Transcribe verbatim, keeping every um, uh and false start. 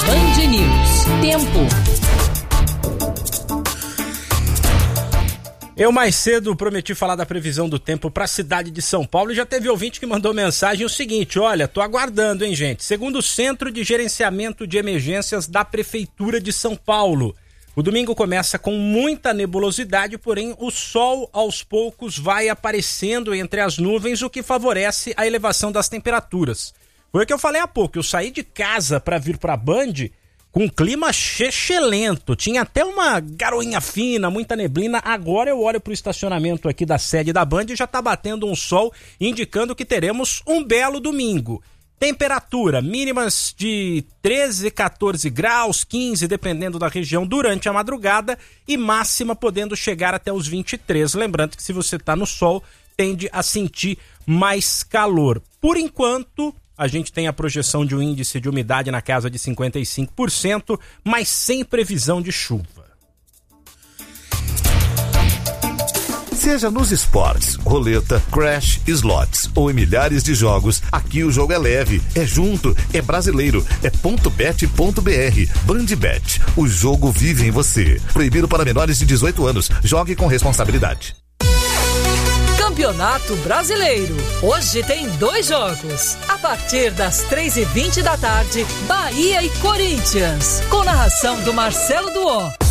Band News. Tempo. Eu mais cedo prometi falar da previsão do tempo para a cidade de São Paulo e já teve ouvinte que mandou mensagem o seguinte: olha, tô aguardando, hein, gente? Segundo o Centro de Gerenciamento de Emergências da Prefeitura de São Paulo, o domingo começa com muita nebulosidade, porém o sol aos poucos vai aparecendo entre as nuvens, o que favorece a elevação das temperaturas. Foi o que eu falei há pouco, eu saí de casa para vir para a Band com um clima chechelento, tinha até uma garoinha fina, muita neblina. Agora eu olho para o estacionamento aqui da sede da Band e já está batendo um sol, indicando que teremos um belo domingo. Temperatura mínimas de treze, quatorze graus, quinze, dependendo da região, durante a madrugada, e máxima podendo chegar até os vinte e três. Lembrando que se você está no sol, tende a sentir mais calor. Por enquanto, a gente tem a projeção de um índice de umidade na casa de cinquenta e cinco por cento, mas sem previsão de chuva. Seja nos esportes, roleta, crash, slots ou em milhares de jogos, aqui o jogo é leve, é junto, é brasileiro, é ponto bet ponto br. Bandbet, o jogo vive em você. Proibido para menores de dezoito anos. Jogue com responsabilidade. Campeonato Brasileiro. Hoje tem dois jogos. A partir das três e vinte da tarde, Bahia e Corinthians. Com narração do Marcelo Duó.